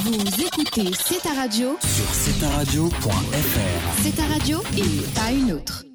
Vous écoutez C'est ta radio sur cetaradio.fr. C'est ta radio et pas une autre.